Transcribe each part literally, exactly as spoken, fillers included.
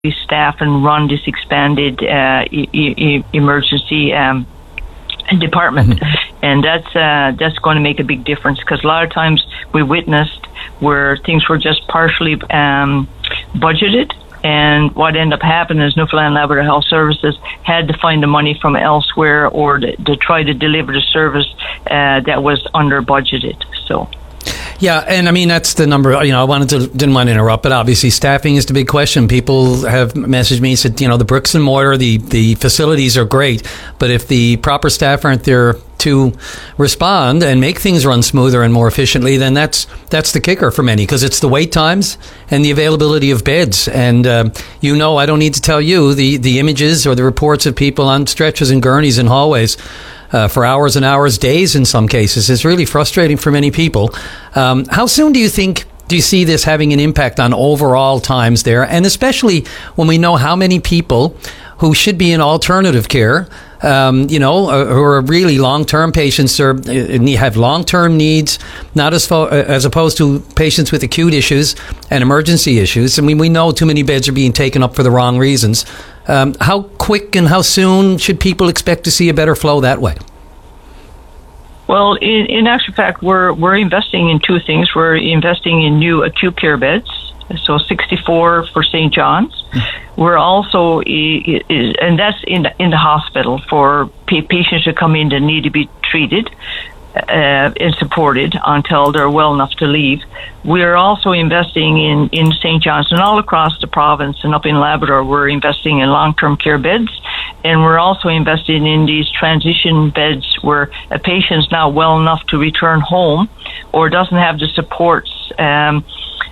staff and run this expanded uh, e- e- emergency um, department. Mm-hmm. And that's uh, that's going to make a big difference, because a lot of times we witnessed where things were just partially um, budgeted, and what ended up happening is Newfoundland Labrador Health Services had to find the money from elsewhere, or to, to try to deliver the service uh, that was under budgeted. So. Yeah, and I mean, that's the number, you know, I wanted to, didn't want to interrupt, but obviously staffing is the big question. People have messaged me and said, you know, the bricks and mortar, the, the facilities are great, but if the proper staff aren't there to respond and make things run smoother and more efficiently, then that's that's the kicker for many, because it's the wait times and the availability of beds. And, uh, you know, I don't need to tell you the, the images or the reports of people on stretchers and gurneys and hallways Uh, for hours and hours, days in some cases, is really frustrating for many people. Um, how soon do you think, do you see this having an impact on overall times there? And especially when we know how many people who should be in alternative care, um, you know, uh, who are really long-term patients, or uh, have long-term needs, not as fo- uh, as opposed to patients with acute issues and emergency issues. I mean, we know too many beds are being taken up for the wrong reasons. Um, how quick and how soon should people expect to see a better flow that way? Well, in, in actual fact, we're we're investing in two things. We're investing in new acute care beds, so sixty-four for Saint John's. We're also, and that's in the, in the hospital for patients who come in that need to be treated uh, and supported until they're well enough to leave. We are also investing in, in Saint John's, and all across the province and up in Labrador, we're investing in long-term care beds, and we're also investing in these transition beds where a patient's now well enough to return home or doesn't have the supports um,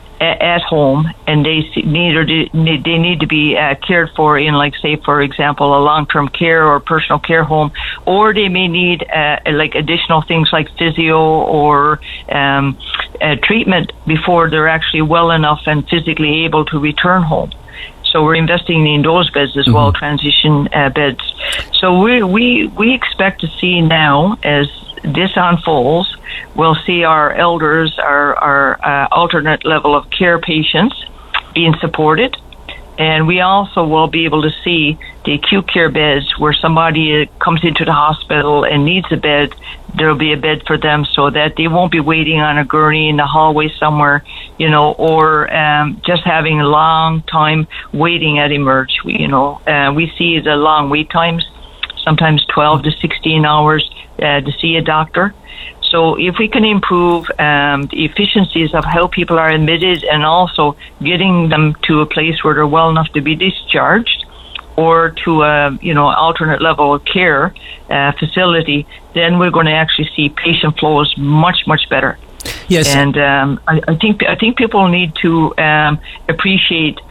at home, and they need or they need to be uh, cared for in, like, say, for example, a long-term care or personal care home, or they may need uh, like additional things like physio or um, uh, treatment before they're actually well enough and physically able to return home. So we're investing in those beds as mm-hmm. well, transition uh, beds. So we we we expect to see now, as this unfolds, we'll see our elders, our, our uh, alternate level of care patients being supported. And we also will be able to see the acute care beds where somebody comes into the hospital and needs a bed. There'll be a bed for them so that they won't be waiting on a gurney in the hallway somewhere, you know, or um, just having a long time waiting at Emerge. We, you know, uh, we see the long wait times, sometimes twelve to sixteen hours uh, to see a doctor. So if we can improve um, the efficiencies of how people are admitted, and also getting them to a place where they're well enough to be discharged, or to a you know alternate level of care uh, facility, then we're going to actually see patient flows much much better. Yes, and um, I, I think I think people need to um, appreciate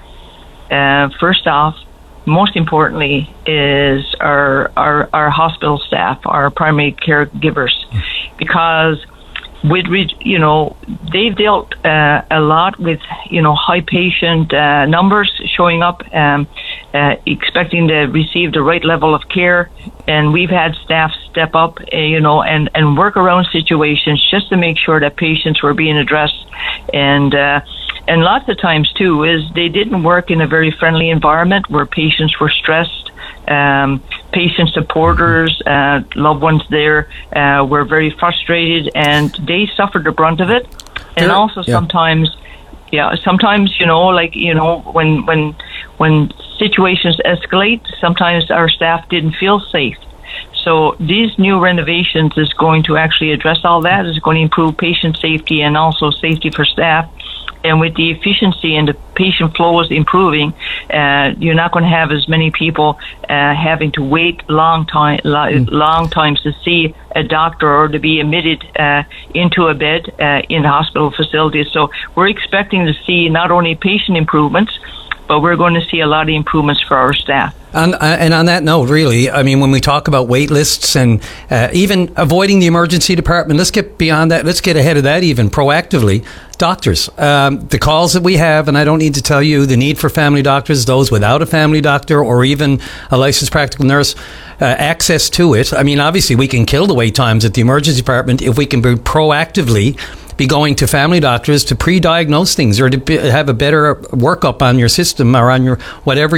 uh, first off. Most importantly is our, our our hospital staff, our primary caregivers, because with you know they've dealt uh, a lot with you know high patient uh, numbers showing up, um, uh, expecting to receive the right level of care, and we've had staff step up, uh, you know, and and work around situations just to make sure that patients were being addressed, and. Uh, And lots of times, too, is they didn't work in a very friendly environment where patients were stressed. Um, patient supporters, uh, loved ones there uh, were very frustrated, and they suffered the brunt of it. And yeah. also yeah. sometimes, yeah, sometimes, you know, like, you know, when, when, when situations escalate, sometimes our staff didn't feel safe. So these new renovations is going to actually address all that. It's going to improve patient safety and also safety for staff. And with the efficiency and the patient flows improving, uh, you're not going to have as many people uh, having to wait long time, long, long times to see a doctor or to be admitted uh, into a bed uh, in the hospital facility. So we're expecting to see not only patient improvements, but we're going to see a lot of improvements for our staff. And, and on that note, really, I mean, when we talk about wait lists and uh, even avoiding the emergency department, let's get beyond that. Let's get ahead of that even proactively. Doctors, um, the calls that we have, and I don't need to tell you, the need for family doctors, those without a family doctor or even a licensed practical nurse, uh, access to it. I mean, obviously, we can kill the wait times at the emergency department if we can be proactively be going to family doctors to pre-diagnose things or to be, have a better workup on your system or on your whatever